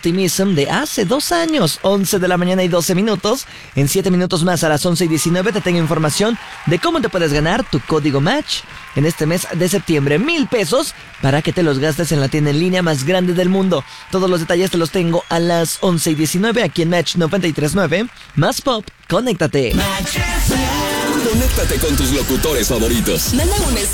Optimism de hace 2 años. 11 de la mañana y 12 minutos. En 7 minutos más, a las 11:19, te tengo información de cómo te puedes ganar tu código Match en este mes de septiembre. 1,000 pesos para que te los gastes en la tienda en línea más grande del mundo. Todos los detalles te los tengo a las 11:19 aquí en Match 93.9. Más pop, conéctate. Conéctate con tus locutores favoritos. Manda un mensaje